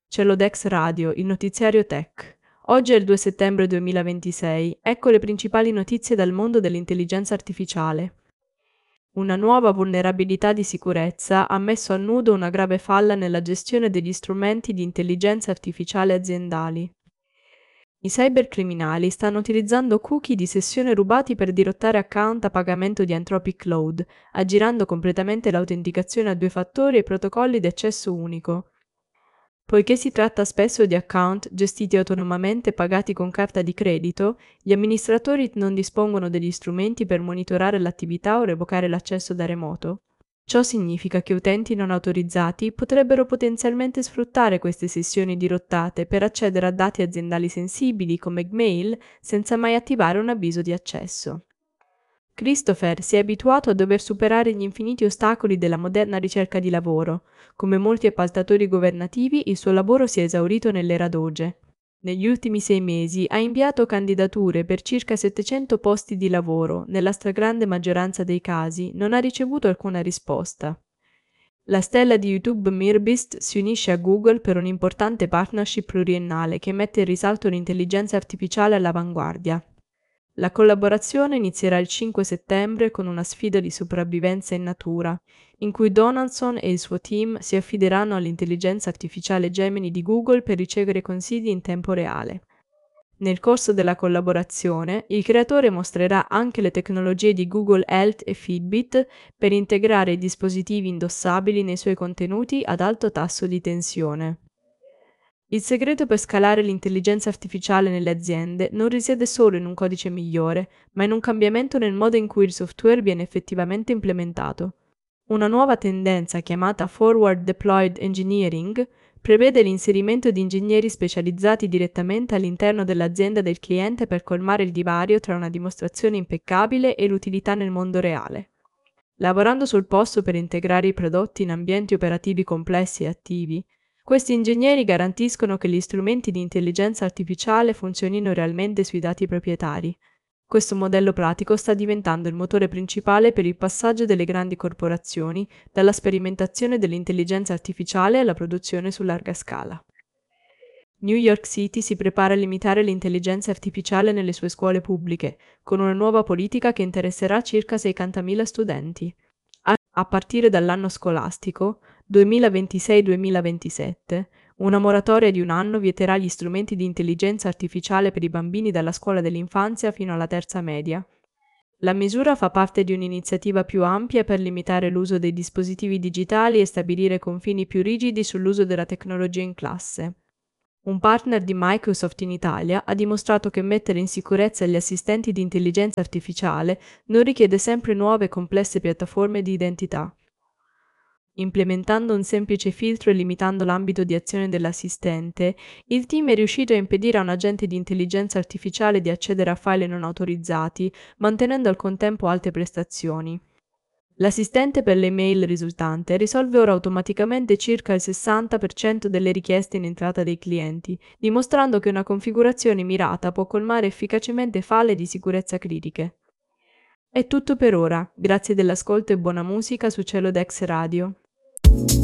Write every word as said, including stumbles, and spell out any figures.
Celodex Radio, il notiziario tech. Oggi è il due settembre duemilaventisei, ecco le principali notizie dal mondo dell'intelligenza artificiale. Una nuova vulnerabilità di sicurezza ha messo a nudo una grave falla nella gestione degli strumenti di intelligenza artificiale aziendali. I cybercriminali stanno utilizzando cookie di sessione rubati per dirottare account a pagamento di Anthropic Claude, aggirando completamente l'autenticazione a due fattori e i protocolli di accesso unico. Poiché si tratta spesso di account gestiti autonomamente e pagati con carta di credito, gli amministratori non dispongono degli strumenti per monitorare l'attività o revocare l'accesso da remoto. Ciò significa che utenti non autorizzati potrebbero potenzialmente sfruttare queste sessioni dirottate per accedere a dati aziendali sensibili come Gmail senza mai attivare un avviso di accesso. Christopher si è abituato a dover superare gli infiniti ostacoli della moderna ricerca di lavoro. Come molti appaltatori governativi, il suo lavoro si è esaurito nell'era Doge. Negli ultimi sei mesi ha inviato candidature per circa settecento posti di lavoro, nella stragrande maggioranza dei casi non ha ricevuto alcuna risposta. La stella di YouTube MrBeast si unisce a Google per un'importante partnership pluriennale che mette in risalto l'intelligenza artificiale all'avanguardia. La collaborazione inizierà il cinque settembre con una sfida di sopravvivenza in natura, in cui Donaldson e il suo team si affideranno all'intelligenza artificiale Gemini di Google per ricevere consigli in tempo reale. Nel corso della collaborazione, il creatore mostrerà anche le tecnologie di Google Health e Fitbit per integrare i dispositivi indossabili nei suoi contenuti ad alto tasso di tensione. Il segreto per scalare l'intelligenza artificiale nelle aziende non risiede solo in un codice migliore, ma in un cambiamento nel modo in cui il software viene effettivamente implementato. Una nuova tendenza chiamata Forward Deployed Engineering prevede l'inserimento di ingegneri specializzati direttamente all'interno dell'azienda del cliente per colmare il divario tra una dimostrazione impeccabile e l'utilità nel mondo reale. Lavorando sul posto per integrare i prodotti in ambienti operativi complessi e attivi, questi ingegneri garantiscono che gli strumenti di intelligenza artificiale funzionino realmente sui dati proprietari. Questo modello pratico sta diventando il motore principale per il passaggio delle grandi corporazioni dalla sperimentazione dell'intelligenza artificiale alla produzione su larga scala. New York City si prepara a limitare l'intelligenza artificiale nelle sue scuole pubbliche, con una nuova politica che interesserà circa seicentomila studenti. A, a partire dall'anno scolastico duemilaventisei duemilaventisette, una moratoria di un anno vieterà gli strumenti di intelligenza artificiale per i bambini dalla scuola dell'infanzia fino alla terza media. La misura fa parte di un'iniziativa più ampia per limitare l'uso dei dispositivi digitali e stabilire confini più rigidi sull'uso della tecnologia in classe. Un partner di Microsoft in Italia ha dimostrato che mettere in sicurezza gli assistenti di intelligenza artificiale non richiede sempre nuove e complesse piattaforme di identità. Implementando un semplice filtro e limitando l'ambito di azione dell'assistente, il team è riuscito a impedire a un agente di intelligenza artificiale di accedere a file non autorizzati, mantenendo al contempo alte prestazioni. L'assistente per le email risultante risolve ora automaticamente circa il sessanta per cento delle richieste in entrata dei clienti, dimostrando che una configurazione mirata può colmare efficacemente falle di sicurezza critiche. È tutto per ora, grazie dell'ascolto e buona musica su Celodex Radio.